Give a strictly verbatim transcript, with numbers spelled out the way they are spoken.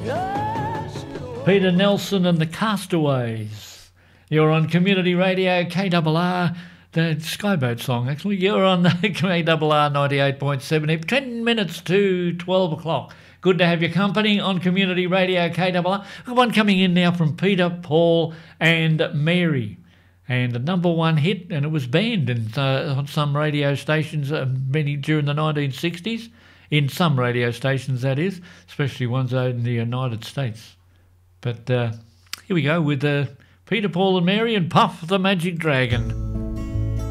Peter Nelson and the Castaways. You're on Community Radio, K R R, the Skyboat song actually. You're on K R R ninety-eight point seven, ten minutes to twelve o'clock. Good to have your company on Community Radio, K R R. We've got one coming in now from Peter, Paul and Mary. And the number one hit, and it was banned in, uh, on some radio stations uh, many during the nineteen sixties. In some radio stations, that is, especially ones out in the United States. But uh, here we go with uh, Peter, Paul and Mary and Puff the Magic Dragon.